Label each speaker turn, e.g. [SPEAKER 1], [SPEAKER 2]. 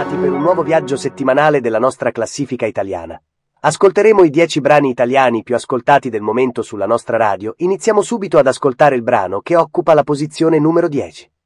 [SPEAKER 1] bentrovati per un nuovo viaggio settimanale della nostra classifica italiana. Ascolteremo i 10 brani italiani più ascoltati del momento sulla nostra radio. Iniziamo subito ad ascoltare il brano che occupa la posizione numero 10.